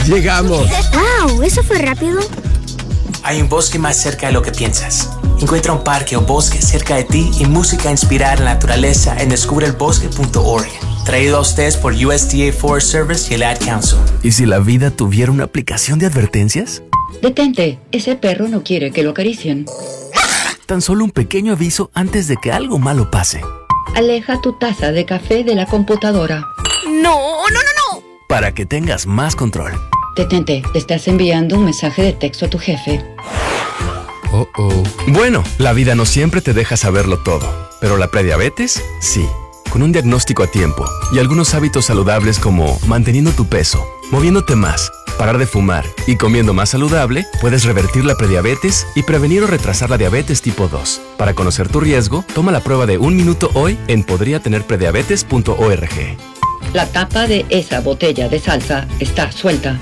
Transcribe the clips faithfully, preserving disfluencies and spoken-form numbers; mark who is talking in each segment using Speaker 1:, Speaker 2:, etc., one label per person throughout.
Speaker 1: ¡Llegamos!
Speaker 2: ¡Wow! ¿Eso fue rápido?
Speaker 3: Hay un bosque más cerca de lo que piensas. Encuentra un parque o bosque cerca de ti y música inspirada en la naturaleza en descubre el bosque punto org. Traído a ustedes por U S D A Forest Service y el Ad Council.
Speaker 4: ¿Y si la vida tuviera una aplicación de advertencias?
Speaker 5: Detente, ese perro no quiere que lo acaricien.
Speaker 4: Tan solo un pequeño aviso antes de que algo malo pase.
Speaker 5: Aleja tu taza de café de la computadora.
Speaker 2: ¡No, no, no, no!
Speaker 4: Para que tengas más control.
Speaker 5: Detente, te estás enviando un mensaje de texto a tu jefe.
Speaker 4: Oh, oh. Bueno, la vida no siempre te deja saberlo todo, pero la prediabetes, sí. Con un diagnóstico a tiempo y algunos hábitos saludables como manteniendo tu peso, moviéndote más, parar de fumar y comiendo más saludable, puedes revertir la prediabetes y prevenir o retrasar la diabetes tipo dos. Para conocer tu riesgo, toma la prueba de un minuto hoy en podría tener prediabetes punto org.
Speaker 5: La tapa de esa botella de salsa está suelta.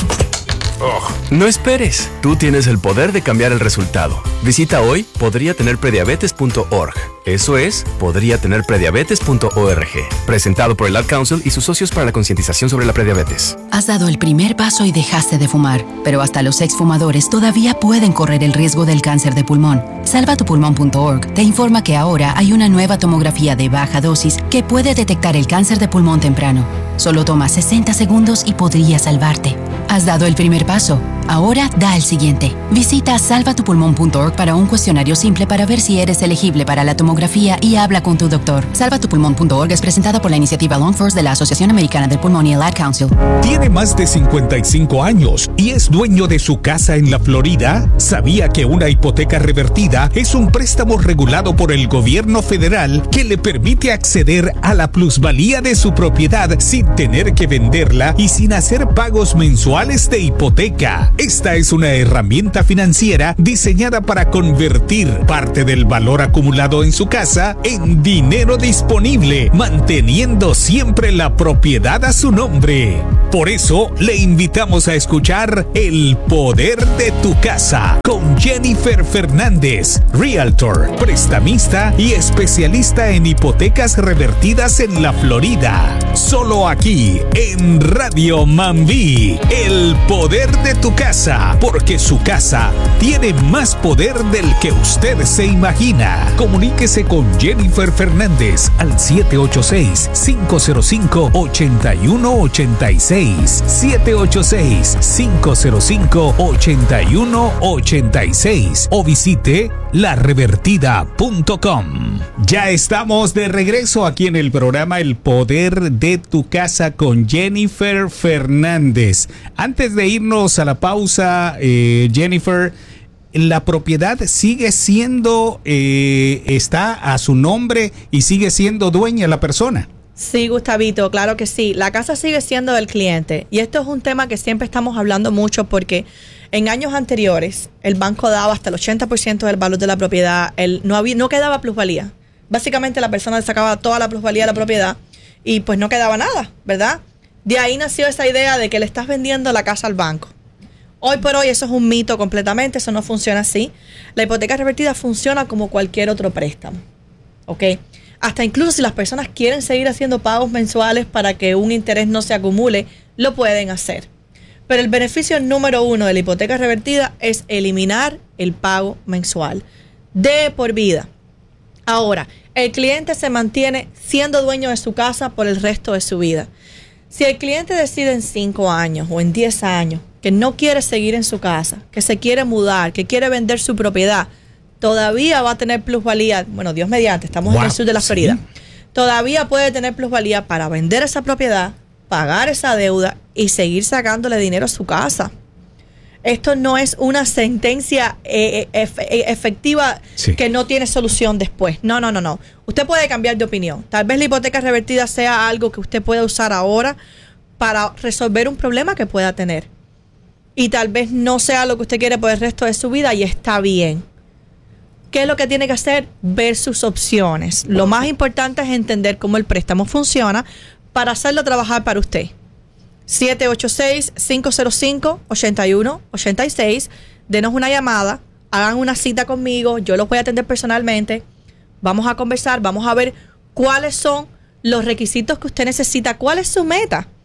Speaker 4: Oh. No esperes, tú tienes el poder de cambiar el resultado. Visita hoy podría tener prediabetes punto org. Eso es, podría tener prediabetes punto org. Presentado por el Ad Council y sus socios para la concientización sobre la prediabetes.
Speaker 6: Has dado el primer paso y dejaste de fumar, pero hasta los exfumadores todavía pueden correr el riesgo del cáncer de pulmón. salva tu pulmón punto org te informa que ahora hay una nueva tomografía de baja dosis que puede detectar el cáncer de pulmón temprano. Solo toma sesenta segundos y podría salvarte. Has dado el primer paso. Ahora da el siguiente. Visita salva tu pulmón punto org para un cuestionario simple para ver si eres elegible para la tomografía y habla con tu doctor. salva tu pulmón punto org es presentada por la iniciativa Long First de la Asociación Americana del Pulmón y el Ad Council.
Speaker 7: ¿Tiene más de cincuenta y cinco años y es dueño de su casa en la Florida? ¿Sabía que una hipoteca revertida es un préstamo regulado por el gobierno federal que le permite acceder a la plusvalía de su propiedad sin tener que venderla y sin hacer pagos mensuales de hipoteca? Esta es una herramienta financiera diseñada para convertir parte del valor acumulado en su casa en dinero disponible, manteniendo siempre la propiedad a su nombre. Por eso, le invitamos a escuchar El Poder de tu Casa con Jennifer Fernández, Realtor, prestamista y especialista en hipotecas revertidas en la Florida. Solo aquí, en Radio Mambí, El Poder de tu Casa, porque su casa tiene más poder del que usted se imagina. Comuníquese con Jennifer Fernández al siete ocho seis, cinco cero cinco, ocho uno ocho seis, siete ocho seis, cinco cero cinco, ocho uno ocho seis o visite la revertida punto com. Ya estamos de regreso aquí en el programa El Poder de tu Casa con Jennifer Fernández. Antes de irnos a la pausa, eh, Jennifer, la propiedad sigue siendo, eh, está a su nombre y sigue siendo dueña la persona.
Speaker 8: Sí, Gustavito, claro que sí. La casa sigue siendo del cliente. Y esto es un tema que siempre estamos hablando mucho porque en años anteriores el banco daba hasta el ochenta por ciento del valor de la propiedad. El, no, había, no quedaba plusvalía. Básicamente la persona sacaba toda la plusvalía de la propiedad y pues no quedaba nada, ¿verdad? De ahí nació esa idea de que le estás vendiendo la casa al banco. Hoy por hoy eso es un mito completamente, eso no funciona así. La hipoteca revertida funciona como cualquier otro préstamo, ¿ok? Hasta incluso si las personas quieren seguir haciendo pagos mensuales para que un interés no se acumule, lo pueden hacer. Pero el beneficio número uno de la hipoteca revertida es eliminar el pago mensual de por vida. Ahora, el cliente se mantiene siendo dueño de su casa por el resto de su vida. Si el cliente decide en cinco años o en diez años que no quiere seguir en su casa, que se quiere mudar, que quiere vender su propiedad, todavía va a tener plusvalía, bueno, Dios mediante, estamos wow, en el sur de la Florida, sí. Todavía puede tener plusvalía para vender esa propiedad, pagar esa deuda y seguir sacándole dinero a su casa. Esto no es una sentencia eh, ef- efectiva sí. que no tiene solución después. No, no, no, no. Usted puede cambiar de opinión. Tal vez la hipoteca revertida sea algo que usted pueda usar ahora para resolver un problema que pueda tener. Y tal vez no sea lo que usted quiere por el resto de su vida y está bien. ¿Qué es lo que tiene que hacer? Ver sus opciones. Lo más importante es entender cómo el préstamo funciona para hacerlo trabajar para usted. siete ocho seis, cinco cero cinco, ocho uno ocho seis. Denos una llamada, hagan una cita conmigo, yo los voy a atender personalmente. Vamos a conversar, vamos a ver cuáles son los requisitos que usted necesita, cuál es su meta.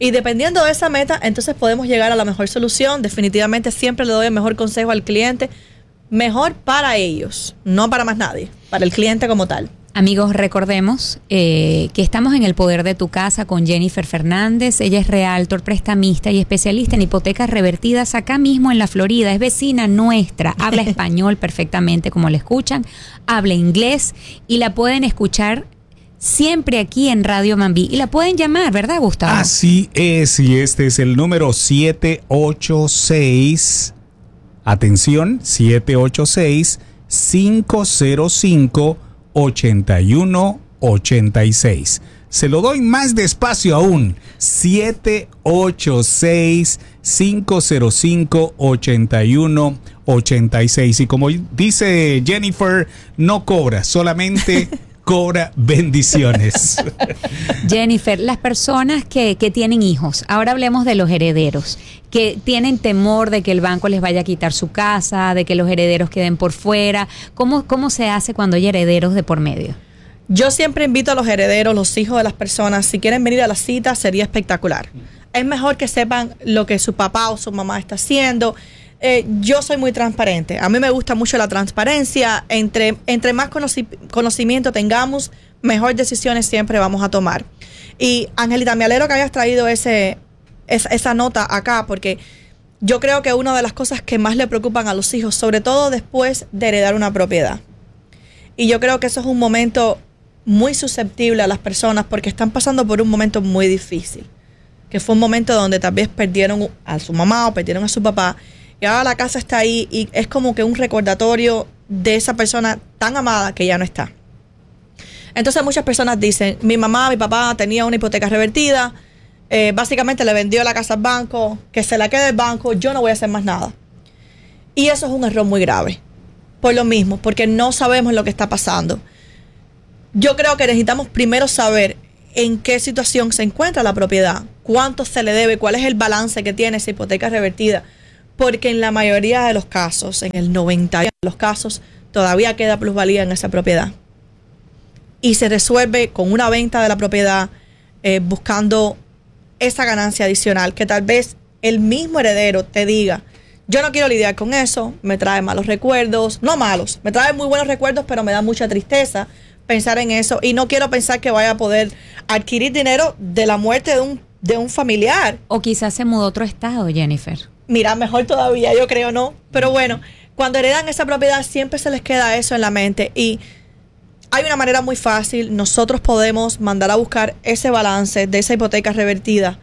Speaker 8: Y dependiendo de esa meta, entonces podemos llegar a la mejor solución. Definitivamente siempre le doy el mejor consejo al cliente. Mejor para ellos, no para más nadie, para el cliente como tal.
Speaker 1: Amigos, recordemos eh, que estamos en El Poder de tu Casa con Jennifer Fernández. Ella es realtor, prestamista y especialista en hipotecas revertidas acá mismo en la Florida. Es vecina nuestra, habla español perfectamente como la escuchan, habla inglés y la pueden escuchar siempre aquí en Radio Mambí. Y la pueden llamar, ¿verdad, Gustavo?
Speaker 7: Así es, y este es el número siete ocho seis, atención, siete ocho seis, cinco cero cinco, ochenta y uno ochenta y seis. Se lo doy más despacio aún. siete ocho seis, cinco cero cinco, ochenta y uno ochenta y seis. Y como dice Jennifer, no cobra, solamente cobra bendiciones.
Speaker 1: Jennifer, las personas que, que tienen hijos, ahora hablemos de los herederos, que tienen temor de que el banco les vaya a quitar su casa, de que los herederos queden por fuera. ¿Cómo, cómo se hace cuando hay herederos de por medio?
Speaker 8: Yo siempre invito a los herederos, los hijos de las personas, si quieren venir a la cita, sería espectacular. Es mejor que sepan lo que su papá o su mamá está haciendo. Eh, yo soy muy transparente. A mí me gusta mucho la transparencia. Entre, entre más conoci- conocimiento tengamos, mejor decisiones siempre vamos a tomar. Y Angelita, me alegro que hayas traído ese, esa, esa nota acá, porque yo creo que una de las cosas que más le preocupan a los hijos, sobre todo después de heredar una propiedad. Y yo creo que eso es un momento muy susceptible a las personas porque están pasando por un momento muy difícil. Que fue un momento donde tal vez perdieron a su mamá o perdieron a su papá. Y ahora la casa está ahí y es como que un recordatorio de esa persona tan amada que ya no está. Entonces muchas personas dicen, mi mamá, mi papá tenía una hipoteca revertida, eh, básicamente le vendió la casa al banco, que se la quede el banco, yo no voy a hacer más nada. Y eso es un error muy grave, por lo mismo, porque no sabemos lo que está pasando. Yo creo que necesitamos primero saber en qué situación se encuentra la propiedad, cuánto se le debe, cuál es el balance que tiene esa hipoteca revertida. Porque en la mayoría de los casos, en el noventa por ciento de los casos, todavía queda plusvalía en esa propiedad. Y se resuelve con una venta de la propiedad, eh, buscando esa ganancia adicional, que tal vez el mismo heredero te diga, yo no quiero lidiar con eso, me trae malos recuerdos, no malos, me trae muy buenos recuerdos, pero me da mucha tristeza pensar en eso. Y no quiero pensar que vaya a poder adquirir dinero de la muerte de un, de un familiar.
Speaker 1: O quizás se mudó a otro estado, Jennifer.
Speaker 8: Mira, mejor todavía, yo creo, ¿no? Pero bueno, cuando heredan esa propiedad siempre se les queda eso en la mente y hay una manera muy fácil. Nosotros podemos mandar a buscar ese balance de esa hipoteca revertida,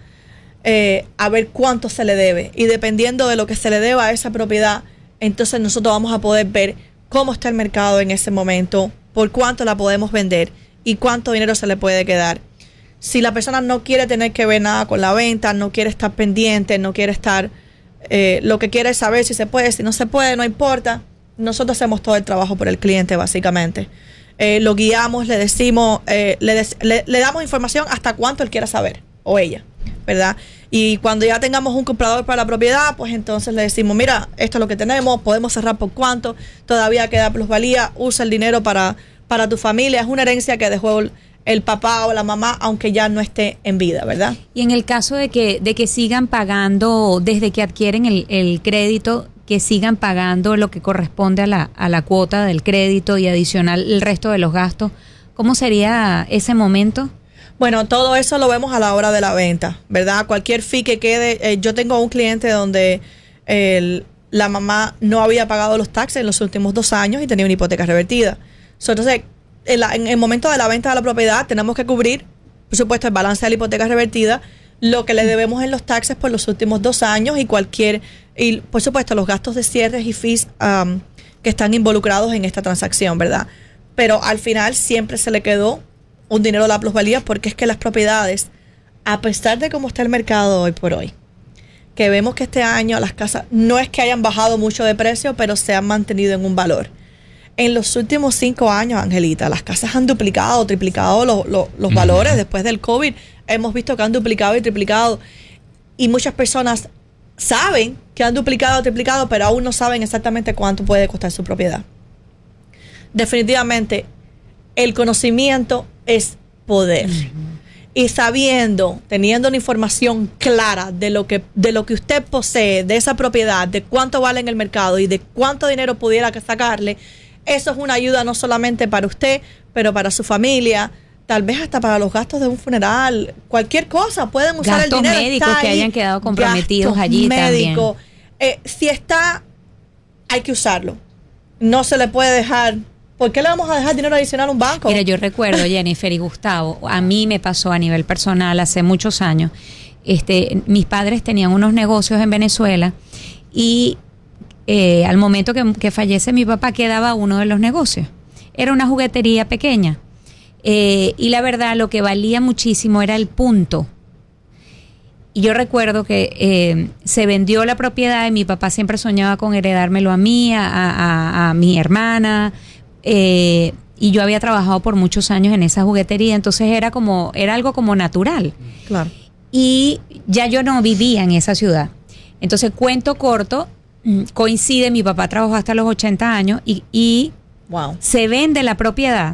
Speaker 8: eh, a ver cuánto se le debe. Y dependiendo de lo que se le deba a esa propiedad, entonces nosotros vamos a poder ver cómo está el mercado en ese momento, por cuánto la podemos vender y cuánto dinero se le puede quedar. Si la persona no quiere tener que ver nada con la venta, no quiere estar pendiente, no quiere estar... Eh, lo que quiere es saber si se puede, si no se puede, no importa. Nosotros hacemos todo el trabajo por el cliente, básicamente. Eh, lo guiamos, le decimos, eh, le, des, le, le damos información hasta cuánto él quiera saber, o ella, ¿verdad? Y cuando ya tengamos un comprador para la propiedad, pues entonces le decimos, mira, esto es lo que tenemos, podemos cerrar por cuánto, todavía queda plusvalía, usa el dinero para, para tu familia. Es una herencia que dejó el, el papá o la mamá, aunque ya no esté en vida, ¿verdad?
Speaker 1: Y en el caso de que, de que sigan pagando, desde que adquieren el, el crédito, que sigan pagando lo que corresponde a la, a la cuota del crédito y adicional el resto de los gastos, ¿cómo sería ese momento?
Speaker 8: Bueno, todo eso lo vemos a la hora de la venta, ¿verdad? Cualquier fee que quede. Eh, yo tengo un cliente donde el, la mamá no había pagado los taxes en los últimos dos años y tenía una hipoteca revertida. So, entonces, en, la, en el momento de la venta de la propiedad tenemos que cubrir, por supuesto, el balance de la hipoteca revertida, lo que le debemos en los taxes por los últimos dos años y cualquier, y por supuesto, los gastos de cierres y fees um, que están involucrados en esta transacción, ¿verdad? Pero al final siempre se le quedó un dinero de la plusvalía, porque es que las propiedades, a pesar de cómo está el mercado hoy por hoy, que vemos que este año las casas no es que hayan bajado mucho de precio, pero se han mantenido en un valor. En los últimos cinco años, Angelita, las casas han duplicado, triplicado los, los, los valores. Después del COVID hemos visto que han duplicado y triplicado. Y muchas personas saben que han duplicado o triplicado, pero aún no saben exactamente cuánto puede costar su propiedad. Definitivamente, el conocimiento es poder. Uh-huh. Y sabiendo, teniendo una información clara de lo que de lo que usted posee, de esa propiedad, de cuánto vale en el mercado y de cuánto dinero pudiera sacarle, eso es una ayuda no solamente para usted, pero para su familia, tal vez hasta para los gastos de un funeral, cualquier cosa, pueden usar
Speaker 1: gastos
Speaker 8: el dinero.
Speaker 1: médicos que hayan quedado comprometidos allí
Speaker 8: médico.
Speaker 1: también.
Speaker 8: Eh, si está, hay que usarlo. No se le puede dejar. ¿Por qué le vamos a dejar dinero adicional a un banco?
Speaker 1: Mira, yo recuerdo, Jennifer y Gustavo, a mí me pasó a nivel personal hace muchos años. Este, mis padres tenían unos negocios en Venezuela y eh, al momento que, que fallece mi papá quedaba uno de los negocios. Era una juguetería pequeña eh, y la verdad lo que valía muchísimo era el punto. Y yo recuerdo que eh, se vendió la propiedad y mi papá siempre soñaba con heredármelo a mí, a, a, a mi hermana. Eh, y yo había trabajado por muchos años en esa juguetería, entonces era como era algo como natural.
Speaker 8: Claro.
Speaker 1: Y ya yo no vivía en esa ciudad. Entonces, cuento corto, coincide, mi papá trabajó hasta los ochenta años y, y
Speaker 8: wow.
Speaker 1: se vende la propiedad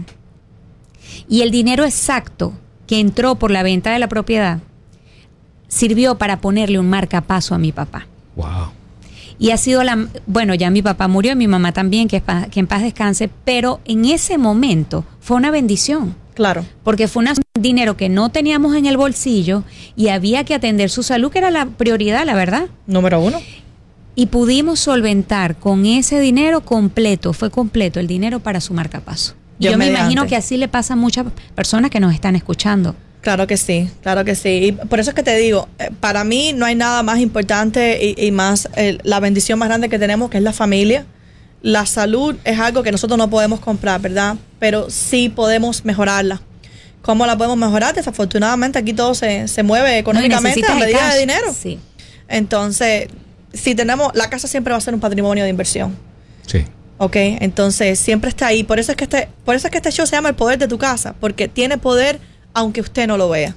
Speaker 1: y el dinero exacto que entró por la venta de la propiedad sirvió para ponerle un marcapaso a mi papá.
Speaker 7: Wow.
Speaker 1: Y ha sido la... Bueno, ya mi papá murió, mi mamá también, que, que en paz descanse, pero en ese momento fue una bendición.
Speaker 8: Claro.
Speaker 1: Porque fue un dinero que no teníamos en el bolsillo y había que atender su salud, que era la prioridad, la verdad.
Speaker 8: Número uno.
Speaker 1: Y pudimos solventar con ese dinero completo, fue completo el dinero para su marcapaso. Y yo me imagino que así le pasa a muchas personas que nos están escuchando.
Speaker 8: Claro que sí, claro que sí. Y por eso es que te digo, eh, para mí no hay nada más importante y, y más eh, la bendición más grande que tenemos, que es la familia. La salud es algo que nosotros no podemos comprar, ¿verdad? Pero sí podemos mejorarla. ¿Cómo la podemos mejorar? Desafortunadamente aquí todo se, se mueve económicamente
Speaker 1: no,
Speaker 8: a medida de dinero.
Speaker 1: Sí.
Speaker 8: Entonces, si tenemos, la casa siempre va a ser un patrimonio de inversión.
Speaker 7: Sí.
Speaker 8: Ok, entonces siempre está ahí. Por eso es que este, por eso es que este show se llama El Poder de tu Casa, porque tiene poder aunque usted no lo vea.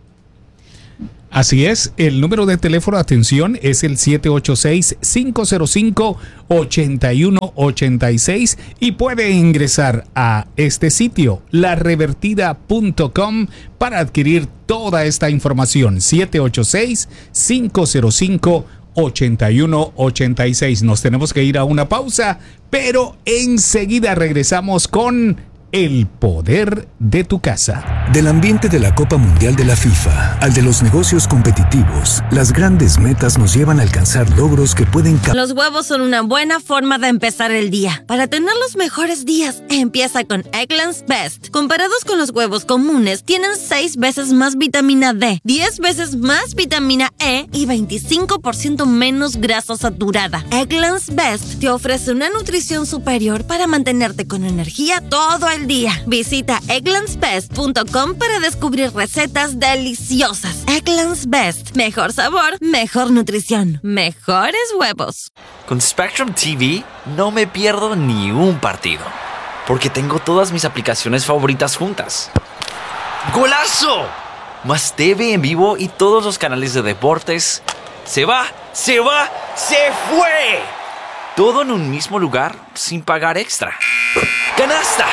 Speaker 7: Así es, el número de teléfono de atención es el siete ocho seis, cinco cero cinco, ocho uno ocho seis y puede ingresar a este sitio, la revertida punto com, para adquirir toda esta información. siete ocho seis, cinco cero cinco, ocho uno ocho seis. Nos tenemos que ir a una pausa, pero enseguida regresamos con El Poder de tu Casa.
Speaker 9: Del ambiente de la Copa Mundial de la FIFA al de los negocios competitivos, las grandes metas nos llevan a alcanzar logros que pueden... Ca-
Speaker 10: los huevos son una buena forma de empezar el día. Para tener los mejores días, empieza con Eggland's Best. Comparados con los huevos comunes, tienen seis veces más vitamina D, diez veces más vitamina E y veinticinco por ciento menos grasa saturada. Eggland's Best te ofrece una nutrición superior para mantenerte con energía todo el día. Visita egglands best punto com para descubrir recetas deliciosas. Eggland's Best. Mejor sabor, mejor nutrición, mejores huevos.
Speaker 11: Con Spectrum T V no me pierdo ni un partido, porque tengo todas mis aplicaciones favoritas juntas. ¡Golazo! Más T V en vivo y todos los canales de deportes. ¡Se va! ¡Se va! ¡Se fue! Todo en un mismo lugar sin pagar extra. ¡Canasta!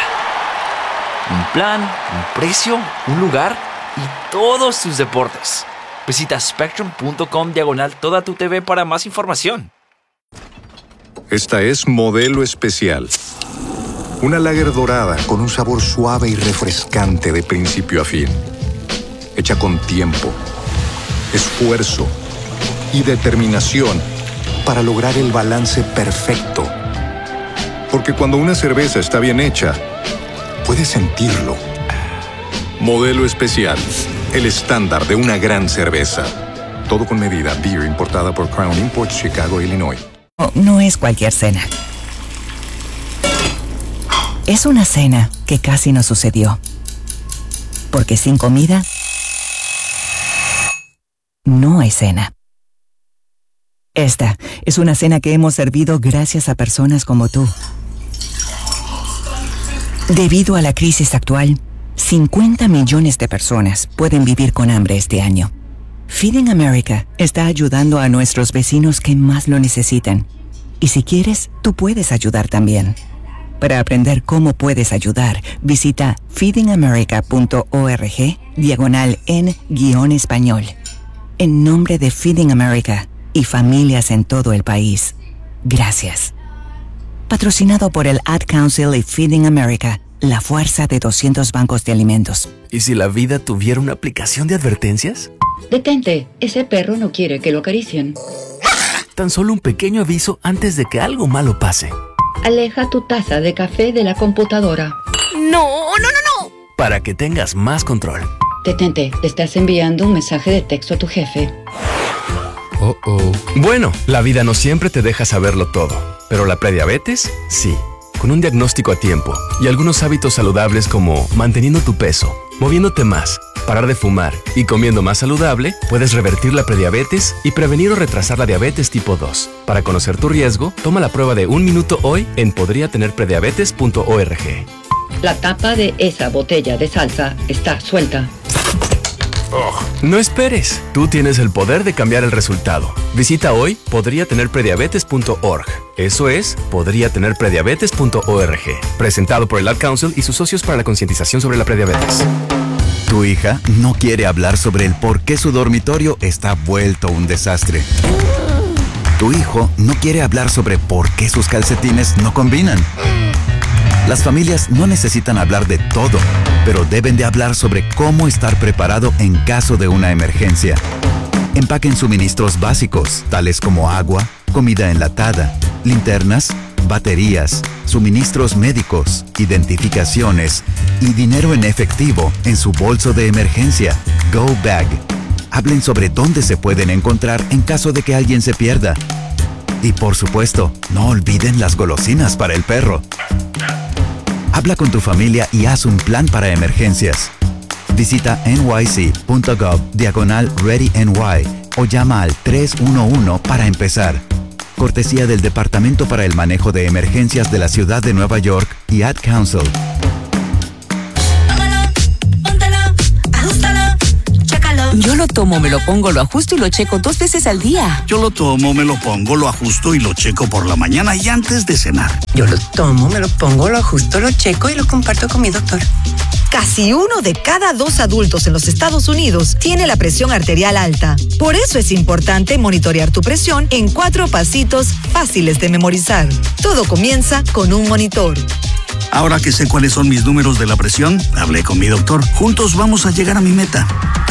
Speaker 11: Un plan, un precio, un lugar y todos tus deportes. Visita spectrum punto com diagonal toda tu T V para más información.
Speaker 12: Esta es Modelo Especial. Una lager dorada con un sabor suave y refrescante de principio a fin. Hecha con tiempo, esfuerzo y determinación para lograr el balance perfecto. Porque cuando una cerveza está bien hecha, puedes sentirlo. Modelo Especial, el estándar de una gran cerveza. Todo con medida. Beer importada por Crown Imports, Chicago, Illinois.
Speaker 13: No, no es cualquier cena. Es una cena que casi no sucedió. Porque sin comida, no hay cena. Esta es una cena que hemos servido gracias a personas como tú. Debido a la crisis actual, cincuenta millones de personas pueden vivir con hambre este año. Feeding America está ayudando a nuestros vecinos que más lo necesitan. Y si quieres, tú puedes ayudar también. Para aprender cómo puedes ayudar, visita feedingamerica.org diagonal en guión español. En nombre de Feeding America y familias en todo el país, gracias. Patrocinado por el Ad Council y Feeding America, la fuerza de doscientos bancos de alimentos.
Speaker 4: ¿Y si la vida tuviera una aplicación de advertencias?
Speaker 5: Detente, ese perro no quiere que lo acaricien.
Speaker 4: Tan solo un pequeño aviso antes de que algo malo pase.
Speaker 5: Aleja tu taza de café de la computadora.
Speaker 2: No, no, no, no.
Speaker 4: Para que tengas más control.
Speaker 5: Detente, te estás enviando un mensaje de texto a tu jefe.
Speaker 4: Oh, oh. Bueno, la vida no siempre te deja saberlo todo, pero la prediabetes, sí. Con un diagnóstico a tiempo y algunos hábitos saludables como manteniendo tu peso, moviéndote más, parar de fumar y comiendo más saludable, puedes revertir la prediabetes y prevenir o retrasar la diabetes tipo dos. Para conocer tu riesgo, toma la prueba de un minuto hoy en podría tener prediabetes punto org.
Speaker 5: La tapa de esa botella de salsa está suelta.
Speaker 4: Oh, no esperes, tú tienes el poder de cambiar el resultado. Visita hoy podría tener prediabetes punto org. Eso es podría tener prediabetes punto org. Presentado por el Ad Council y sus socios para la concientización sobre la prediabetes.
Speaker 14: Tu hija no quiere hablar sobre el por qué su dormitorio está vuelto un desastre. Tu hijo no quiere hablar sobre por qué sus calcetines no combinan. Las familias no necesitan hablar de todo, pero deben de hablar sobre cómo estar preparado en caso de una emergencia. Empaquen suministros básicos, tales como agua, comida enlatada, linternas, baterías, suministros médicos, identificaciones y dinero en efectivo en su bolso de emergencia, Go Bag. Hablen sobre dónde se pueden encontrar en caso de que alguien se pierda. Y por supuesto, no olviden las golosinas para el perro. Habla con tu familia y haz un plan para emergencias. Visita nyc.gov diagonal ReadyNY o llama al tres uno uno para empezar. Cortesía del Departamento para el Manejo de Emergencias de la Ciudad de Nueva York y Ad Council.
Speaker 15: Yo lo tomo, me lo pongo, lo ajusto y lo checo dos veces al día.
Speaker 16: Yo lo tomo, me lo pongo, lo ajusto y lo checo por la mañana y antes de cenar.
Speaker 15: Yo lo tomo, me lo pongo, lo ajusto, lo checo y lo comparto con mi doctor.
Speaker 17: Casi uno de cada dos adultos en los Estados Unidos tiene la presión arterial alta. Por eso es importante monitorear tu presión en cuatro pasitos fáciles de memorizar. Todo comienza con un monitor.
Speaker 16: Ahora que sé cuáles son mis números de la presión, hablé con mi doctor. Juntos vamos a llegar a mi meta.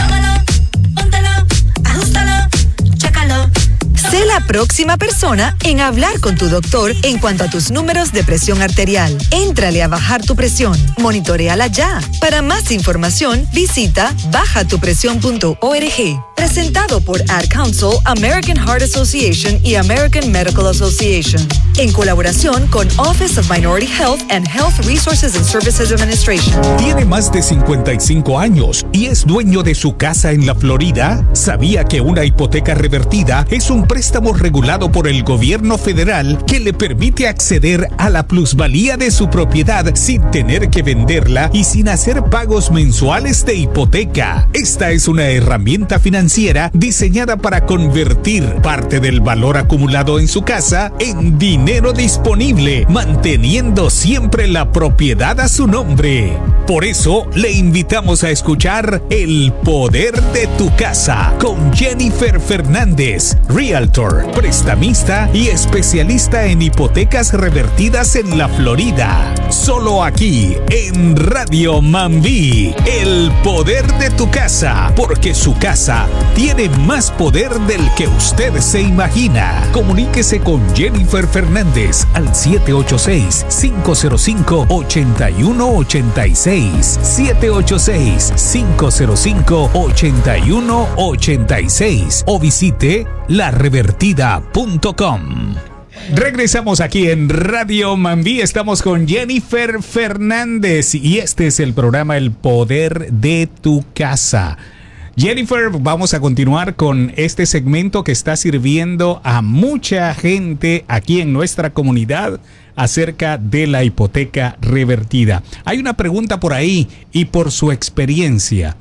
Speaker 17: Sé la próxima persona en hablar con tu doctor en cuanto a tus números de presión arterial. Éntrale a bajar tu presión. Monitoréala ya. Para más información, visita baja tu presión punto org. Presentado por Ad Council, American Heart Association y American Medical Association. En colaboración con Office of Minority Health and Health Resources and Services Administration.
Speaker 7: ¿Tiene más de cincuenta y cinco años y es dueño de su casa en la Florida? ¿Sabía que una hipoteca revertida es un préstamo regulado por el gobierno federal que le permite acceder a la plusvalía de su propiedad sin tener que venderla y sin hacer pagos mensuales de hipoteca? Esta es una herramienta financiera diseñada para convertir parte del valor acumulado en su casa en dinero disponible, manteniendo siempre la propiedad a su nombre. Por eso le invitamos a escuchar El Poder de tu Casa con Jennifer Fernández, Realtor, prestamista y especialista en hipotecas revertidas en la Florida. Solo aquí en Radio Mambí. El Poder de tu Casa, porque su casa tiene más poder del que usted se imagina. Comuníquese con Jennifer Fernández al siete ocho seis, cinco cero cinco, ocho uno ocho seis, siete ocho seis, cinco cero cinco, ocho uno ocho seis o visite la revertida punto com. Regresamos aquí en Radio Mambí, estamos con Jennifer Fernández y este es el programa El Poder de tu Casa. Jennifer, vamos a continuar con este segmento que está sirviendo a mucha gente aquí en nuestra comunidad acerca de la hipoteca revertida. Hay una pregunta por ahí y por su experiencia,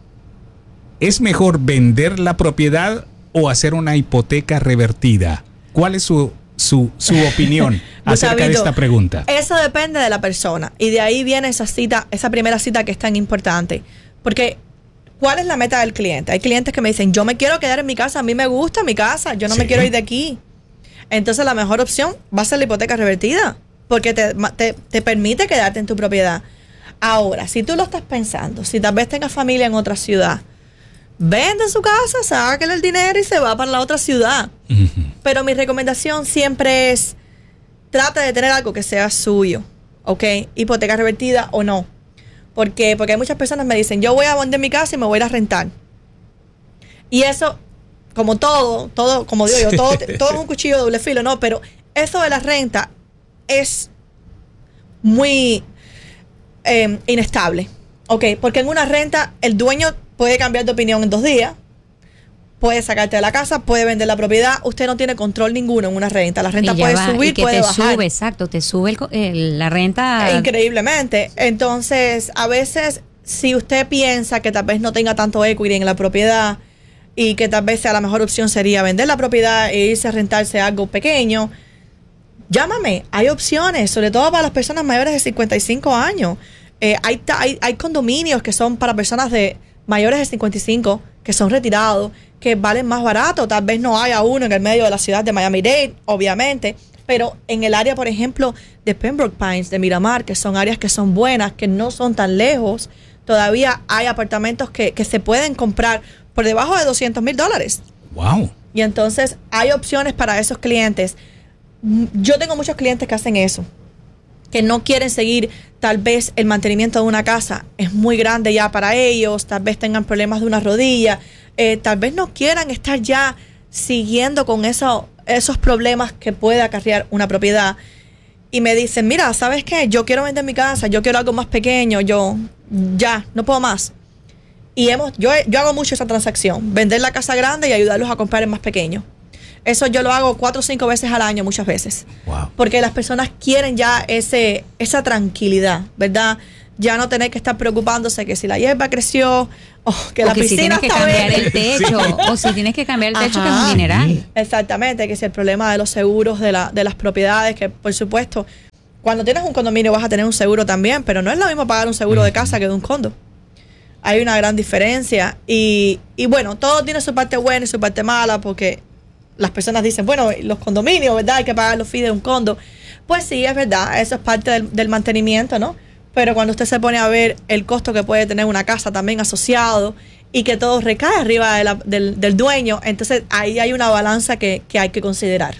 Speaker 7: ¿es mejor vender la propiedad o hacer una hipoteca revertida? ¿Cuál es su su, su opinión acerca de esta pregunta.
Speaker 8: Eso depende de la persona. Y de ahí viene esa cita, esa primera cita que es tan importante. Porque, ¿cuál es la meta del cliente? Hay clientes que me dicen, yo me quiero quedar en mi casa, a mí me gusta mi casa, yo no sí. me quiero ir de aquí. Entonces la mejor opción va a ser la hipoteca revertida, porque te, te, te permite quedarte en tu propiedad. Ahora, si tú lo estás pensando, si tal vez tengas familia en otra ciudad, vende su casa, sáquele el dinero y se va para la otra ciudad. Uh-huh. Pero mi recomendación siempre es, trata de tener algo que sea suyo, ¿ok? Hipoteca revertida o no. ¿Por qué? Porque hay muchas personas que me dicen, yo voy a vender mi casa y me voy a ir a rentar. Y eso, como todo, todo, como digo yo, todo, todo es un cuchillo de doble filo, ¿no? Pero eso de la renta es muy eh, inestable, ¿ok? Porque en una renta el dueño puede cambiar de opinión en dos días, puede sacarte de la casa, puede vender la propiedad. Usted no tiene control ninguno en una renta. La renta puede va, subir, y que puede
Speaker 1: te
Speaker 8: bajar.
Speaker 1: Sube, exacto, te sube el, el, la renta.
Speaker 8: Increíblemente. Entonces, a veces, si usted piensa que tal vez no tenga tanto equity en la propiedad y que tal vez sea la mejor opción sería vender la propiedad e irse a rentarse algo pequeño, llámame. Hay opciones, sobre todo para las personas mayores de cincuenta y cinco años. Eh, hay, hay, hay condominios que son para personas de mayores de cincuenta y cinco que son retirados, que valen más barato. Tal vez no haya uno en el medio de la ciudad de Miami-Dade, obviamente, pero en el área, por ejemplo, de Pembroke Pines, de Miramar, que son áreas que son buenas, que no son tan lejos, todavía hay apartamentos que, que se pueden comprar por debajo de doscientos mil dólares.
Speaker 7: Wow.
Speaker 8: Y entonces hay opciones para esos clientes. Yo tengo muchos clientes que hacen eso, que no quieren seguir, tal vez el mantenimiento de una casa es muy grande ya para ellos, tal vez tengan problemas de una rodilla, eh, tal vez no quieran estar ya siguiendo con eso, esos problemas que puede acarrear una propiedad. Y me dicen, mira, ¿sabes qué? Yo quiero vender mi casa, yo quiero algo más pequeño, yo ya, no puedo más. Y hemos, yo, yo hago mucho esa transacción, vender la casa grande y ayudarlos a comprar el más pequeño. Eso yo lo hago cuatro o cinco veces al año, muchas veces. Wow. Porque las personas quieren ya ese esa tranquilidad, ¿verdad? Ya no tener que estar preocupándose que si la hierba creció o que o la que piscina
Speaker 1: si
Speaker 8: está
Speaker 1: tienes que cambiar
Speaker 8: verde.
Speaker 1: el techo sí. O si tienes que cambiar el techo, ajá, que es un mineral.
Speaker 8: Exactamente, que si el problema de los seguros de, la, de las propiedades, que por supuesto, cuando tienes un condominio vas a tener un seguro también, pero no es lo mismo pagar un seguro de casa que de un condo. Hay una gran diferencia y, y bueno, todo tiene su parte buena y su parte mala, porque las personas dicen, bueno, los condominios, ¿verdad? Hay que pagar los fees de un condo. Pues sí, es verdad, eso es parte del, del mantenimiento, ¿no? Pero cuando usted se pone a ver el costo que puede tener una casa también asociado y que todo recae arriba de la, del, del dueño, entonces ahí hay una balanza que, que hay que considerar.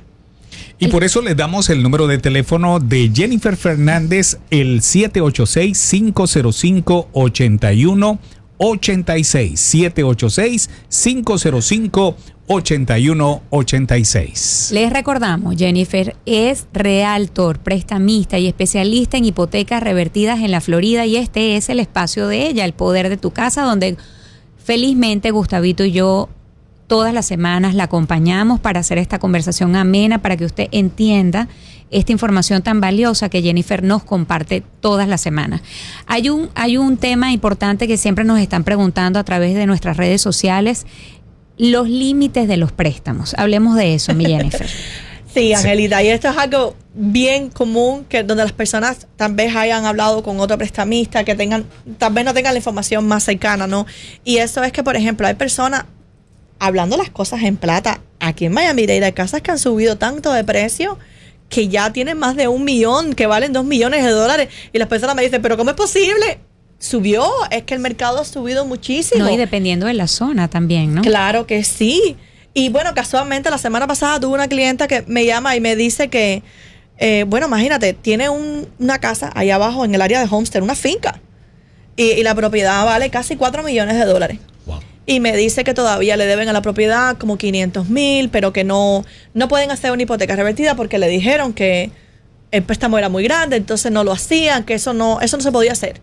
Speaker 7: Y por eso les damos el número de teléfono de Jennifer Fernández, el siete ocho seis, cinco cero cinco, ocho uno ocho seis, siete ocho seis, cinco cero cinco, ocho uno ocho seis.
Speaker 1: Les recordamos, Jennifer es realtor, prestamista y especialista en hipotecas revertidas en la Florida, y este es el espacio de ella, el poder de tu casa, donde felizmente Gustavito y yo todas las semanas la acompañamos para hacer esta conversación amena, para que usted entienda esta información tan valiosa que Jennifer nos comparte todas las semanas. Hay un, hay un tema importante que siempre nos están preguntando a través de nuestras redes sociales: los límites de los préstamos. Hablemos de eso, mi Jennifer.
Speaker 8: Sí, Angelita, y esto es algo bien común, que donde las personas tal vez hayan hablado con otro prestamista, que tengan, tal vez no tengan la información más cercana, ¿no? Y eso es que, por ejemplo, hay personas hablando las cosas en plata. Aquí en Miami-Dade hay casas que han subido tanto de precio que ya tienen más de un millón, que valen dos millones de dólares. Y las personas me dicen, ¿pero cómo es posible? Subió, es que el mercado ha subido muchísimo.
Speaker 1: No, y dependiendo de la zona también, ¿no?
Speaker 8: Claro que sí. Y bueno, casualmente la semana pasada tuve una clienta que me llama y me dice que, eh, bueno, imagínate, tiene un, una casa ahí abajo en el área de Homestead, una finca. Y, y la propiedad vale casi cuatro millones de dólares. Y me dice que todavía le deben a la propiedad como quinientos mil, pero que no, no pueden hacer una hipoteca revertida porque le dijeron que el préstamo era muy grande, entonces no lo hacían, que eso no, eso no se podía hacer.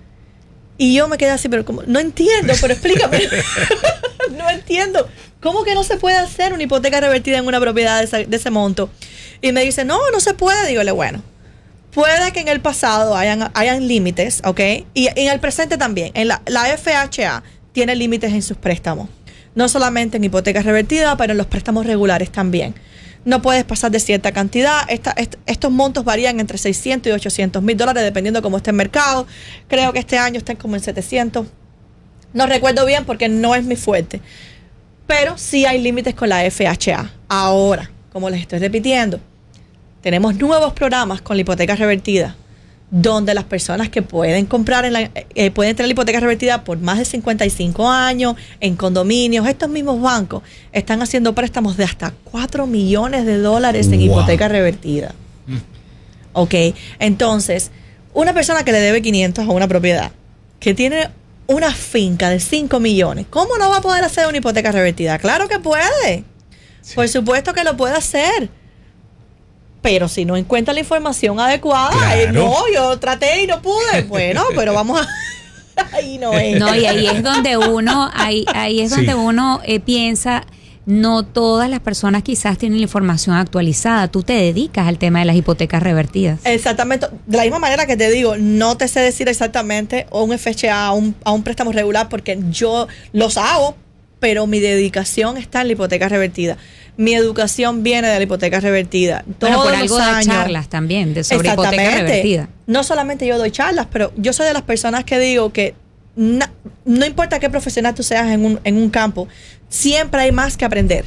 Speaker 8: Y yo me quedé así, pero como, no entiendo, pero explícame. No entiendo. ¿Cómo que no se puede hacer una hipoteca revertida en una propiedad de ese, de ese monto? Y me dice, no, no se puede. Dígole, bueno, puede que en el pasado hayan, hayan límites, ¿ok? Y en el presente también. En la, la F H A tiene límites en sus préstamos. No solamente en hipoteca revertida, pero en los préstamos regulares también. No puedes pasar de cierta cantidad. Esta, est, estos montos varían entre seiscientos y ochocientos mil dólares, dependiendo de cómo esté el mercado. Creo que este año están como en setecientos. No recuerdo bien porque no es mi fuerte. Pero sí hay límites con la F H A. Ahora, como les estoy repitiendo, tenemos nuevos programas con la hipoteca revertida, donde las personas que pueden comprar, en la, eh, pueden tener la hipoteca revertida por más de cincuenta y cinco años, en condominios. Estos mismos bancos están haciendo préstamos de hasta cuatro millones de dólares en wow. hipoteca revertida. Mm. Ok, entonces, una persona que le debe quinientos a una propiedad, que tiene una finca de cinco millones, ¿cómo no va a poder hacer una hipoteca revertida? Claro que puede. Sí. Por supuesto que lo puede hacer. Pero si no encuentra la información adecuada, claro. eh, no, yo traté y no pude. Bueno, pero vamos a... ahí no es.
Speaker 1: No, y ahí es donde uno, ahí, ahí es donde sí. uno eh, piensa, no todas las personas quizás tienen la información actualizada. Tú te dedicas al tema de las hipotecas revertidas.
Speaker 8: Exactamente. De la misma manera que te digo, no te sé decir exactamente un F H A, a un, a un préstamo regular, porque yo los hago, pero mi dedicación está en la hipoteca revertida. Mi educación viene de la hipoteca revertida. Todos
Speaker 1: bueno, por algo
Speaker 8: los
Speaker 1: de
Speaker 8: años,
Speaker 1: charlas también de sobre hipoteca revertida.
Speaker 8: No solamente yo doy charlas, pero yo soy de las personas que digo que na, no importa qué profesional tú seas en un, en un campo, siempre hay más que aprender.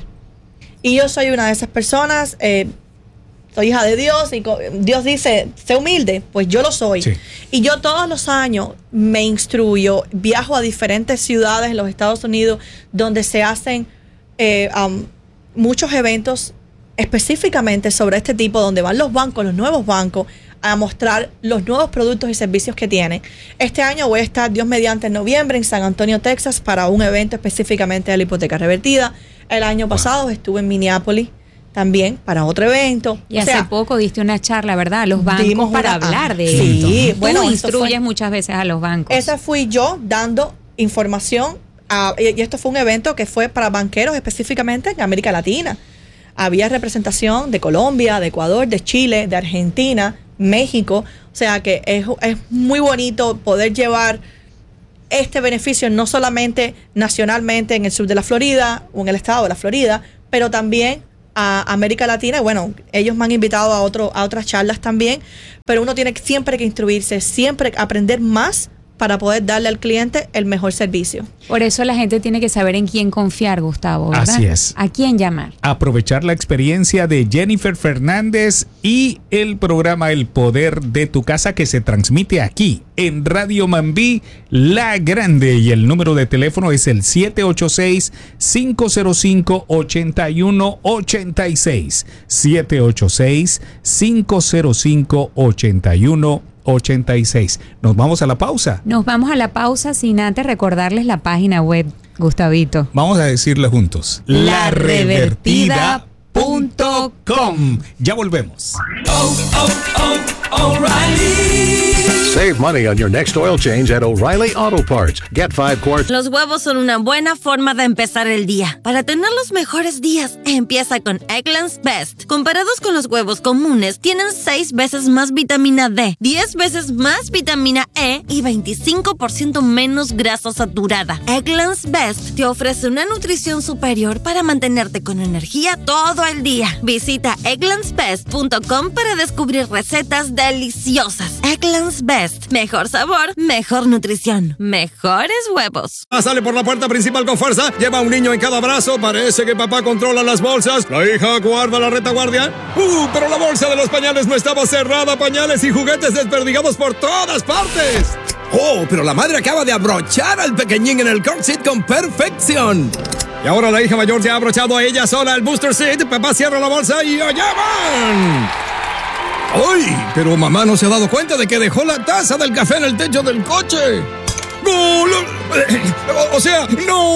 Speaker 8: Y yo soy una de esas personas, eh, soy hija de Dios y Dios dice, sé humilde, pues yo lo soy. Sí. Y yo todos los años me instruyo, viajo a diferentes ciudades en los Estados Unidos donde se hacen... Eh, um, muchos eventos específicamente sobre este tipo, donde van los bancos, los nuevos bancos, a mostrar los nuevos productos y servicios que tienen. Este año voy a estar, Dios mediante, en noviembre en San Antonio, Texas, para un evento específicamente de la hipoteca revertida. El año pasado estuve en Minneapolis también para otro evento.
Speaker 1: Y o hace sea, poco diste una charla, ¿verdad? A los bancos para una, hablar de
Speaker 8: sí,
Speaker 1: esto. Sí,
Speaker 8: bueno,
Speaker 1: tú instruyes fue, muchas veces a los bancos.
Speaker 8: Esa fui yo dando información. Uh, y esto fue un evento que fue para banqueros específicamente en América Latina. Había representación de Colombia, de Ecuador, de Chile, de Argentina, México. O sea que es, es muy bonito poder llevar este beneficio no solamente nacionalmente en el sur de la Florida o en el estado de la Florida, pero también a América Latina. Bueno, ellos me han invitado a, otro, a otras charlas también, pero uno tiene siempre que instruirse, siempre aprender más para poder darle al cliente el mejor servicio.
Speaker 1: Por eso la gente tiene que saber en quién confiar, Gustavo, ¿verdad?
Speaker 7: Así es.
Speaker 1: ¿A quién llamar?
Speaker 7: Aprovechar la experiencia de Jennifer Fernández y el programa El Poder de tu Casa, que se transmite aquí en Radio Mambí La Grande, y el número de teléfono es el siete ocho seis, cinco cero cinco, ocho uno ocho seis, siete ocho seis, cinco cero cinco, ocho uno ochenta y seis. Nos vamos a la pausa.
Speaker 1: Nos vamos a la pausa sin antes recordarles la página web, Gustavito.
Speaker 7: Vamos a decirle juntos.
Speaker 1: La revertida
Speaker 7: punto com. Ya volvemos.
Speaker 18: Oh, oh, oh, O'Reilly.
Speaker 19: Save money on your next oil change at O'Reilly Auto Parts. Get five quarts.
Speaker 10: Los huevos son una buena forma de empezar el día. Para tener los mejores días, empieza con Eggland's Best. Comparados con los huevos comunes, tienen seis veces más vitamina D, diez veces más vitamina E y veinticinco por ciento menos grasa saturada. Eggland's Best te ofrece una nutrición superior para mantenerte con energía todo el día. Visita egglands best punto com para descubrir recetas deliciosas. Eggland's Best. Mejor sabor, mejor nutrición, mejores huevos.
Speaker 20: Ah, sale por la puerta principal con fuerza, lleva a un niño en cada brazo, parece que papá controla las bolsas, la hija guarda la retaguardia. Uh, pero la bolsa de los pañales no estaba cerrada, pañales y juguetes desperdigados por todas partes. Oh, pero la madre acaba de abrochar al pequeñín en el car seat con perfección. Y ahora la hija mayor ya ha abrochado a ella sola el booster seat, papá cierra la bolsa y allá van. ¡Ay! Pero mamá no se ha dado cuenta de que dejó la taza del café en el techo del coche. ¡No! O sea, ¡no!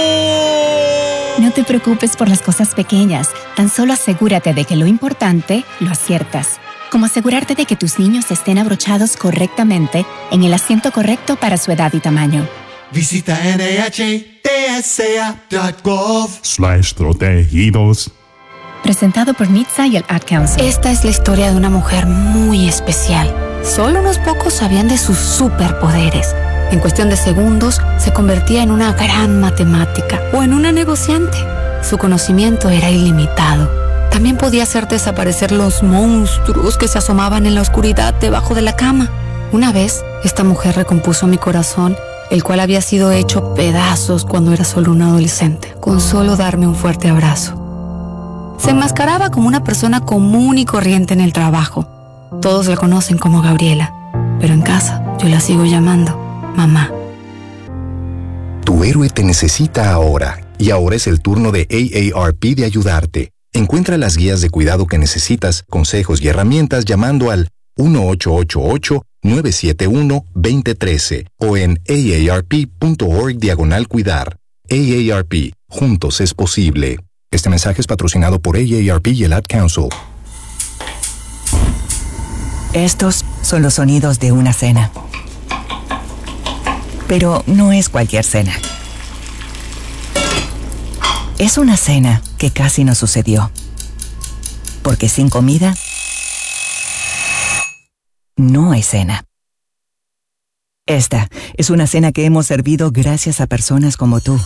Speaker 21: No te preocupes por las cosas pequeñas. Tan solo asegúrate de que lo importante lo aciertas. Como asegurarte de que tus niños estén abrochados correctamente en el asiento correcto para su edad y tamaño.
Speaker 18: Visita N H T S A punto gov
Speaker 22: slash protegidos.
Speaker 21: Presentado por N H T S A y el Ad Council.
Speaker 23: Esta es la historia de una mujer muy especial. Solo unos pocos sabían de sus superpoderes.
Speaker 3: En cuestión de segundos, se convertía en una gran matemática o en una negociante. Su conocimiento era ilimitado. También podía hacer desaparecer los monstruos que se asomaban en la oscuridad debajo de la cama. Una vez, esta mujer recompuso mi corazón, el cual había sido hecho pedazos cuando era solo un adolescente, con solo darme un fuerte abrazo. Se enmascaraba como una persona común y corriente en el trabajo. Todos la conocen como Gabriela, pero en casa yo la sigo llamando mamá.
Speaker 6: Tu héroe te necesita ahora, y ahora es el turno de A A R P de ayudarte. Encuentra las guías de cuidado que necesitas, consejos y herramientas llamando al uno ocho ocho ocho, nueve siete uno, dos cero uno tres o en aarp.org diagonal cuidar. A A R P, juntos es posible. Este mensaje es patrocinado por A A R P y el Ad Council.
Speaker 13: Estos son los sonidos de una cena. Pero no es cualquier cena. Es una cena que casi no sucedió. Porque sin comida, no hay cena. Esta es una cena que hemos servido gracias a personas como tú.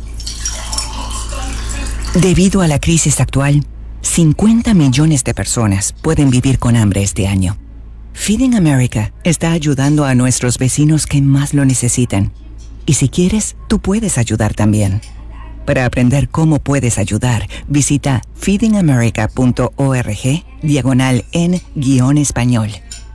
Speaker 13: Debido a la crisis actual, cincuenta millones de personas pueden vivir con hambre este año. Feeding America está ayudando a nuestros vecinos que más lo necesitan. Y si quieres, tú puedes ayudar también. Para aprender cómo puedes ayudar, visita feedingamerica.org diagonal en guión español.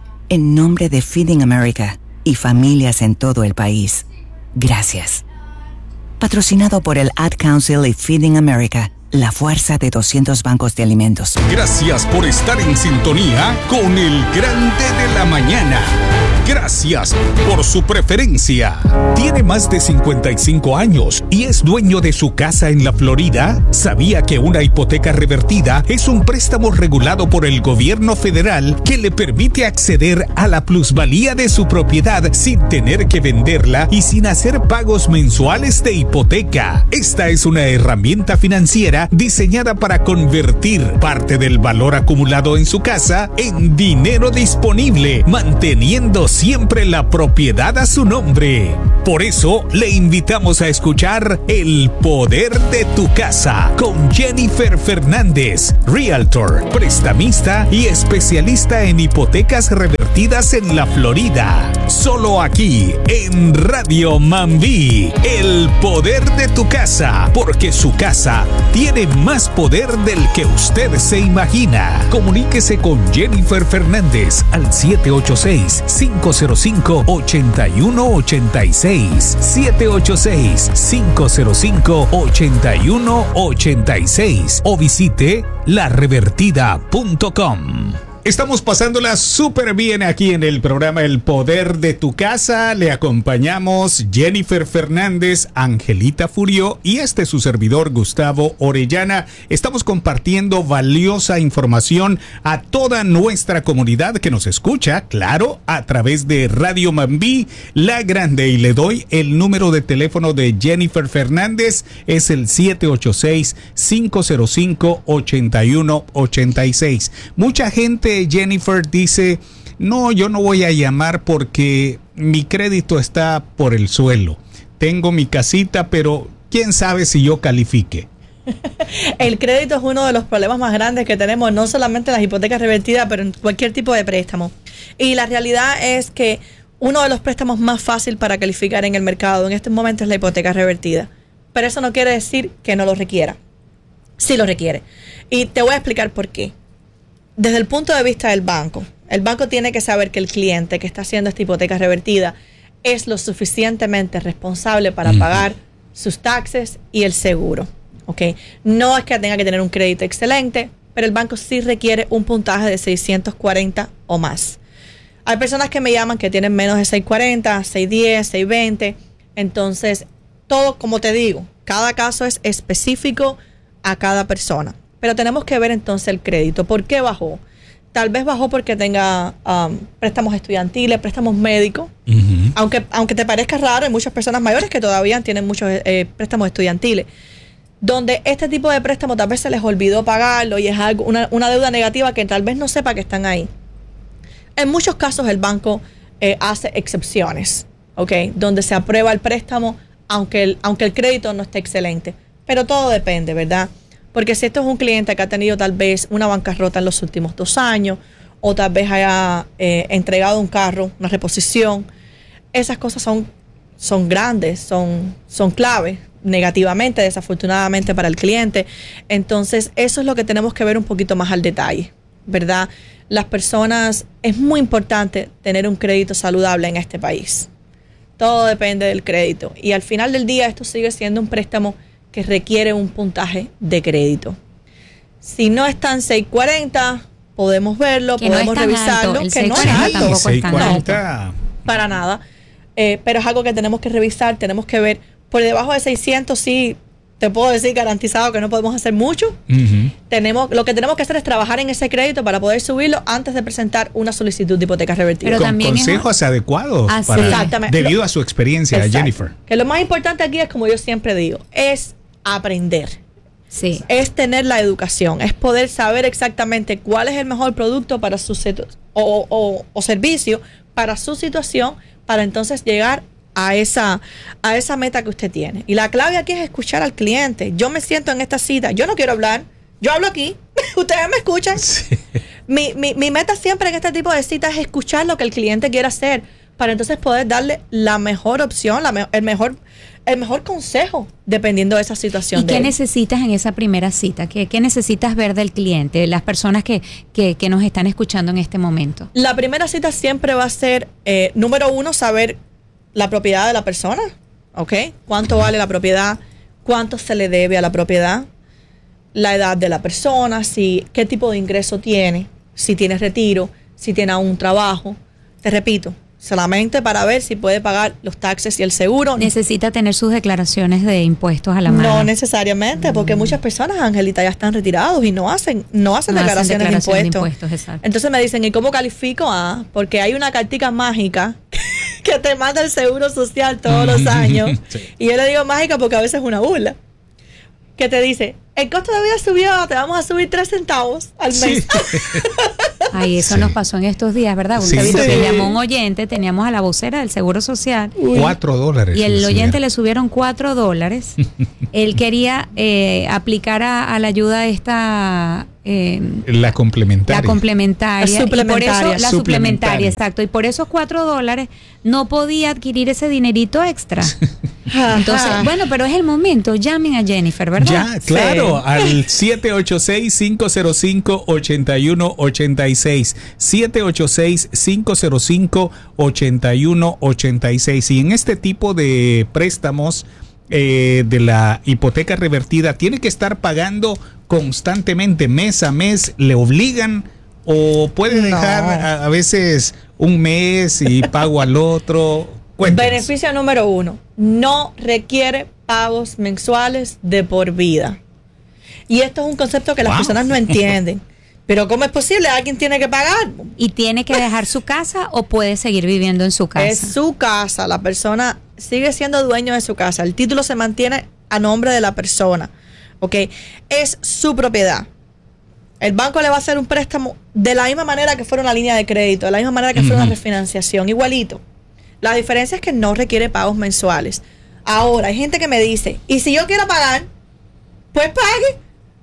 Speaker 13: En nombre de Feeding America y familias en todo el país, gracias. Patrocinado por el Ad Council y Feeding America, la fuerza de doscientos bancos de alimentos.
Speaker 7: Gracias por estar en sintonía con el Grande de la Mañana. Gracias por su preferencia. Tiene más de cincuenta y cinco años y es dueño de su casa en la Florida. ¿Sabía que una hipoteca revertida es un préstamo regulado por el gobierno federal que le permite acceder a la plusvalía de su propiedad sin tener que venderla y sin hacer pagos mensuales de hipoteca? Esta es una herramienta financiera diseñada para convertir parte del valor acumulado en su casa en dinero disponible, manteniendo siempre la propiedad a su nombre. Por eso le invitamos a escuchar El Poder de tu Casa con Jennifer Fernández, Realtor, prestamista y especialista en hipotecas revertidas en la Florida. Solo aquí en Radio Mambí, El Poder de tu Casa, porque su casa tiene más poder del que usted se imagina. Comuníquese con Jennifer Fernández al siete ocho seis, cinco cero cinco, ocho uno ocho seis, siete ocho seis, cinco cero cinco, ocho uno ocho seis o visite la revertida punto com. Estamos pasándola súper bien aquí en el programa El Poder de tu Casa. Le acompañamos Jennifer Fernández, Angelita Furio y este su servidor Gustavo Orellana. Estamos compartiendo valiosa información a toda nuestra comunidad que nos escucha, claro, a través de Radio Mambí, La Grande. Y le doy el número de teléfono de Jennifer Fernández, es el siete ocho seis, cinco cero cinco, ocho uno ocho seis. Mucha gente, Jennifer, dice, no, yo no voy a llamar porque mi crédito está por el suelo. Tengo mi casita, pero quién sabe si yo califique.
Speaker 8: El crédito es uno de los problemas más grandes que tenemos, no solamente en las hipotecas revertidas, pero en cualquier tipo de préstamo. Y la realidad es que uno de los préstamos más fáciles para calificar en el mercado en este momento es la hipoteca revertida. Pero eso no quiere decir que no lo requiera. Sí lo requiere. Y te voy a explicar por qué. Desde el punto de vista del banco, el banco tiene que saber que el cliente que está haciendo esta hipoteca revertida es lo suficientemente responsable para uh-huh. pagar sus taxes y el seguro. ¿Okay? No es que tenga que tener un crédito excelente, pero el banco sí requiere un puntaje de seiscientos cuarenta o más. Hay personas que me llaman que tienen menos de seiscientos cuarenta, seiscientos diez, seiscientos veinte. Entonces, todo, como te digo, cada caso es específico a cada persona. Pero tenemos que ver entonces el crédito. ¿Por qué bajó? Tal vez bajó porque tenga um, préstamos estudiantiles, préstamos médicos. Uh-huh. Aunque, aunque te parezca raro, hay muchas personas mayores que todavía tienen muchos eh, préstamos estudiantiles. Donde este tipo de préstamos tal vez se les olvidó pagarlo y es algo, una, una deuda negativa que tal vez no sepa que están ahí. En muchos casos el banco eh, hace excepciones. ¿ok? Donde se aprueba el préstamo, aunque el, aunque el crédito no esté excelente. Pero todo depende, ¿verdad? Porque si esto es un cliente que ha tenido tal vez una bancarrota en los últimos dos años, o tal vez haya eh, entregado un carro, una reposición, esas cosas son, son grandes, son, son claves negativamente, desafortunadamente para el cliente. Entonces, eso es lo que tenemos que ver un poquito más al detalle, ¿verdad? Las personas, es muy importante tener un crédito saludable en este país. Todo depende del crédito. Y al final del día, esto sigue siendo un préstamo que requiere un puntaje de crédito. Si no está en seis cuarenta, podemos verlo,
Speaker 1: que
Speaker 8: podemos
Speaker 1: no es
Speaker 8: revisarlo.
Speaker 1: Alto.
Speaker 8: Que no es alto.
Speaker 1: Tampoco es tan alto.
Speaker 8: Para nada. Eh, pero es algo que tenemos que revisar, tenemos que ver. Por debajo de seiscientos, sí, te puedo decir garantizado que no podemos hacer mucho. Uh-huh. Tenemos, lo que tenemos que hacer es trabajar en ese crédito para poder subirlo antes de presentar una solicitud de hipoteca revertida.
Speaker 7: Pero con consejos es... adecuados
Speaker 8: ah,
Speaker 7: para,
Speaker 8: exactamente.
Speaker 7: debido a su experiencia, exacto. Jennifer.
Speaker 8: Que lo más importante aquí es, como yo siempre digo, es aprender.
Speaker 1: Sí.
Speaker 8: Es tener la educación, es poder saber exactamente cuál es el mejor producto para su situ- o, o, o servicio para su situación, para entonces llegar a esa, a esa meta que usted tiene. Y la clave aquí es escuchar al cliente. Yo me siento en esta cita, yo no quiero hablar, yo hablo aquí, ustedes me escuchan. Sí. Mi, mi, mi meta siempre en este tipo de citas es escuchar lo que el cliente quiere hacer, para entonces poder darle la mejor opción, la me, el mejor el mejor consejo, dependiendo de esa situación.
Speaker 1: ¿Y qué necesitas en esa primera cita? ¿Qué, qué necesitas ver del cliente, las personas que, que, que nos están escuchando en este momento?
Speaker 8: La primera cita siempre va a ser, eh, número uno, saber la propiedad de la persona, ¿ok? ¿Cuánto vale la propiedad? ¿Cuánto se le debe a la propiedad? La edad de la persona, si, qué tipo de ingreso tiene, si tiene retiro, si tiene aún trabajo. Te repito, solamente para ver si puede pagar los taxes y el seguro.
Speaker 1: Necesita tener sus declaraciones de impuestos a la mano.
Speaker 8: No necesariamente, porque mm. muchas personas, Angelita, ya están retirados y no hacen no hacen no declaraciones, hacen declaraciones de impuestos.
Speaker 1: De impuestos
Speaker 8: Entonces me dicen, ¿y cómo califico? Ah, porque hay una cartica mágica que te manda el Seguro Social todos los años. Sí. Y yo le digo mágica porque a veces es una burla. Que te dice, el costo de vida subió, te vamos a subir tres centavos al mes. Sí.
Speaker 1: Ay, eso sí. Nos pasó en estos días, ¿verdad? Usted sí. Que llamó un oyente, teníamos a la vocera del Seguro Social.
Speaker 7: Uy. Cuatro dólares.
Speaker 1: Y el oyente le subieron cuatro dólares. Él quería eh, aplicar a, a la ayuda esta... Eh,
Speaker 7: la complementaria.
Speaker 1: La complementaria.
Speaker 8: La suplementaria.
Speaker 1: Y por eso, la suplementaria,
Speaker 7: suplementaria,
Speaker 1: exacto. Y por esos cuatro dólares no podía adquirir ese dinerito extra. Entonces, bueno, pero es el momento. Llamen a Jennifer, ¿verdad?
Speaker 7: Ya, claro, sí. Al siete ocho seis, cinco cero cinco, ocho uno ocho seis. siete ocho seis, cinco cero cinco, ocho uno ocho seis. Y en este tipo de préstamos eh, de la hipoteca revertida, tiene que estar pagando constantemente, mes a mes, le obligan o puede dejar no. a, a veces un mes y pago al otro. Cuéntanos.
Speaker 8: Beneficio número uno, no requiere pagos mensuales de por vida. Y esto es un concepto que las wow. personas no entienden. Pero ¿cómo es posible? ¿Alguien tiene que pagar?
Speaker 1: ¿Y tiene que dejar su casa o puede seguir viviendo en su casa?
Speaker 8: Es su casa, la persona sigue siendo dueño de su casa. El título se mantiene a nombre de la persona. ¿Ok? Es su propiedad. El banco le va a hacer un préstamo de la misma manera que fuera una línea de crédito, de la misma manera que fuera uh-huh. una refinanciación, igualito. La diferencia es que no requiere pagos mensuales. Ahora, hay gente que me dice, ¿y si yo quiero pagar? Pues pague.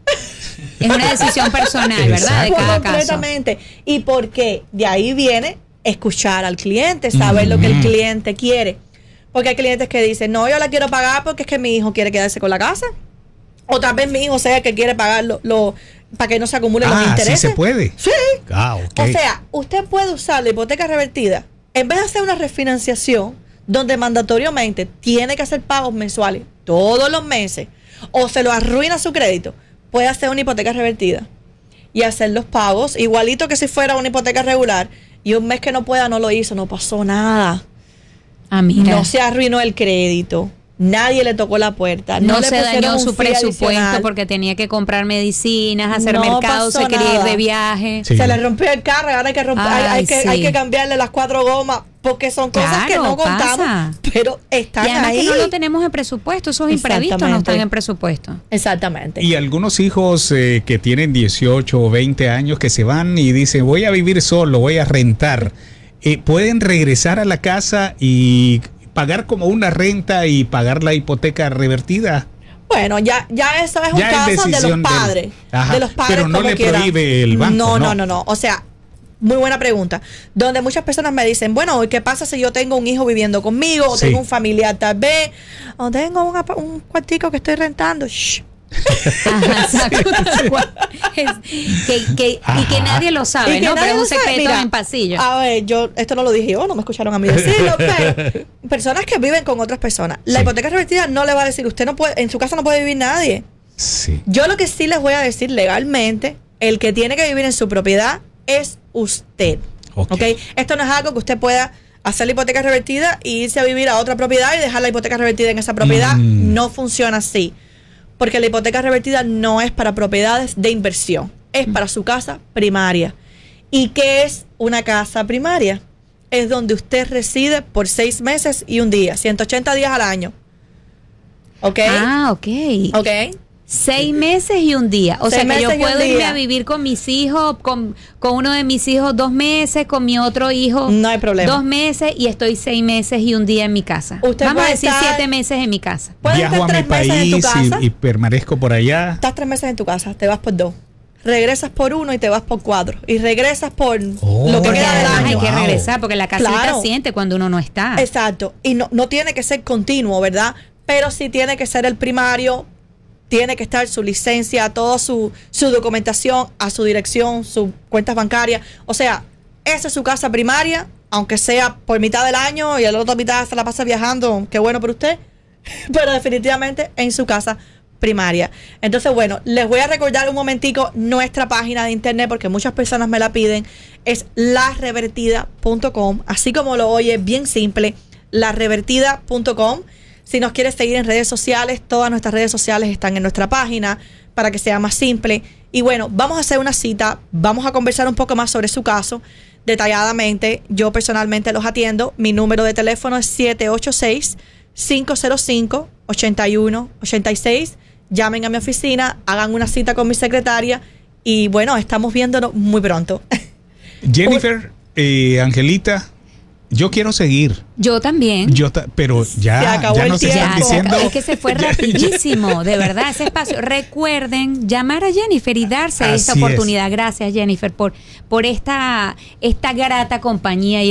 Speaker 1: Es una decisión personal, ¿verdad? De cada
Speaker 8: completamente. Caso. ¿Y por qué? De ahí viene escuchar al cliente, saber uh-huh. lo que el cliente quiere. Porque hay clientes que dicen, no, yo la quiero pagar porque es que mi hijo quiere quedarse con la casa. O tal vez mi hijo sea el que quiere pagarlo lo, para que no se acumulen
Speaker 7: ah,
Speaker 8: los intereses.
Speaker 7: ¿sí se puede?
Speaker 8: Sí.
Speaker 7: Ah, okay.
Speaker 8: O sea, usted puede usar la hipoteca revertida en vez de hacer una refinanciación donde mandatoriamente tiene que hacer pagos mensuales todos los meses o se lo arruina su crédito, puede hacer una hipoteca revertida y hacer los pagos igualito que si fuera una hipoteca regular y un mes que no pueda no lo hizo, no pasó nada.
Speaker 1: Ah, mira.
Speaker 8: No se arruinó el crédito. Nadie le tocó la puerta.
Speaker 1: No,
Speaker 8: no
Speaker 1: se
Speaker 8: le
Speaker 1: dañó su presupuesto
Speaker 8: adicional.
Speaker 1: Porque tenía que comprar medicinas, hacer no mercado, se quería
Speaker 8: nada.
Speaker 1: ir de viaje.
Speaker 8: Sí. Se le rompió el carro, ahora hay que, romper, Ay, hay, hay, que, sí. hay que cambiarle las cuatro gomas porque son cosas claro, que no contamos, pasa. Pero están
Speaker 1: y además
Speaker 8: ahí.
Speaker 1: Que no lo tenemos en presupuesto, esos imprevistos no están en presupuesto.
Speaker 8: Exactamente.
Speaker 7: Y algunos hijos eh, que tienen dieciocho o veinte años que se van y dicen, voy a vivir solo, voy a rentar, eh, pueden regresar a la casa y pagar como una renta y pagar la hipoteca revertida.
Speaker 8: Bueno, ya, ya eso es un
Speaker 7: Ya es
Speaker 8: caso de los
Speaker 7: decisión del-
Speaker 8: padres.
Speaker 7: Ajá,
Speaker 8: de los padres
Speaker 7: pero no
Speaker 8: como
Speaker 7: le
Speaker 8: quiera.
Speaker 7: prohíbe el banco,
Speaker 8: No, no,
Speaker 7: ¿no?
Speaker 8: no, no. O sea, muy buena pregunta. Donde muchas personas me dicen, bueno, ¿qué pasa si yo tengo un hijo viviendo conmigo? O
Speaker 7: Sí.
Speaker 8: tengo un familiar tal vez. O tengo un, apa- un cuartico que estoy rentando. Shh.
Speaker 1: Ajá, exacto. Es- que, que- y que nadie lo sabe,
Speaker 8: Y que
Speaker 1: ¿no?
Speaker 8: nadie
Speaker 1: Pero es un
Speaker 8: lo sabe.
Speaker 1: secreto
Speaker 8: Mira,
Speaker 1: en pasillo.
Speaker 8: A ver, yo, esto no lo dije yo, no me escucharon a mí decirlo, pero personas que viven con otras personas. La
Speaker 7: Sí.
Speaker 8: hipoteca revertida no le va a decir, usted no puede, en su casa no puede vivir nadie.
Speaker 7: Sí.
Speaker 8: Yo lo que sí les voy a decir legalmente, el que tiene que vivir en su propiedad es usted.
Speaker 7: Ok.
Speaker 8: ¿Ok? Esto no es algo que usted pueda hacer la hipoteca revertida y irse a vivir a otra propiedad y dejar la hipoteca revertida en esa propiedad.
Speaker 7: Mm.
Speaker 8: No funciona así. Porque la hipoteca revertida no es para propiedades de inversión, es para su casa primaria. ¿Y qué es una casa primaria? Es donde usted reside por seis meses y un día, ciento ochenta días al año. ¿Ok?
Speaker 1: Ah, ok.
Speaker 8: ¿Ok?
Speaker 1: Seis meses y un día. O
Speaker 8: Seis
Speaker 1: sea que yo
Speaker 8: meses y un
Speaker 1: puedo irme
Speaker 8: día.
Speaker 1: a vivir con mis hijos, con, con uno de mis hijos dos meses, con mi otro hijo
Speaker 8: No hay problema.
Speaker 1: dos meses y estoy seis meses y un día en mi casa.
Speaker 8: Usted
Speaker 1: Vamos a
Speaker 8: puede
Speaker 1: decir
Speaker 8: estar-
Speaker 1: siete meses en mi casa.
Speaker 8: Puedes
Speaker 7: Viajo
Speaker 8: estar
Speaker 7: a mi
Speaker 8: tres meses en tu
Speaker 7: país
Speaker 8: casa.
Speaker 7: y, y permanezco por allá.
Speaker 8: Estás tres meses en tu casa, te vas por dos. Regresas por uno y te vas por cuatro. Y regresas por
Speaker 7: Oh.
Speaker 8: lo que
Speaker 1: Porque
Speaker 8: queda del
Speaker 1: además
Speaker 8: año.
Speaker 1: hay que
Speaker 7: Wow.
Speaker 1: regresar porque la casita
Speaker 8: Claro.
Speaker 1: siente cuando uno no está.
Speaker 8: Exacto. Y no, no tiene que ser continuo, ¿verdad? Pero sí tiene que ser el primario. Tiene que estar su licencia, toda su, su documentación, a su dirección, sus cuentas bancarias. O sea, esa es su casa primaria, aunque sea por mitad del año y la otra mitad se la pasa viajando. Qué bueno por usted. Pero definitivamente en su casa primaria. Entonces, bueno, les voy a recordar un momentico nuestra página de internet porque muchas personas me la piden. Es la revertida punto com, así como lo oye, bien simple, la revertida punto com. Si nos quieres seguir en redes sociales, todas nuestras redes sociales están en nuestra página para que sea más simple. Y bueno, vamos a hacer una cita, vamos a conversar un poco más sobre su caso detalladamente. Yo personalmente los atiendo. Mi número de teléfono es siete ocho seis, cinco cero cinco, ocho uno ocho seis. Llamen a mi oficina, hagan una cita con mi secretaria y bueno, estamos viéndonos muy pronto.
Speaker 7: Jennifer, eh, Angelita, yo quiero seguir.
Speaker 1: Yo también.
Speaker 7: Yo ta- pero ya,
Speaker 8: Se acabó
Speaker 7: ya
Speaker 8: el
Speaker 7: nos
Speaker 8: tiempo.
Speaker 7: están
Speaker 1: Ya, se
Speaker 7: diciendo.
Speaker 1: acabó. Es que se fue
Speaker 7: Ya, ya.
Speaker 1: rapidísimo, de verdad, ese espacio. Recuerden llamar a Jennifer y darse esta
Speaker 7: Así es.
Speaker 1: oportunidad. Gracias, Jennifer, por, por esta, esta grata compañía. Y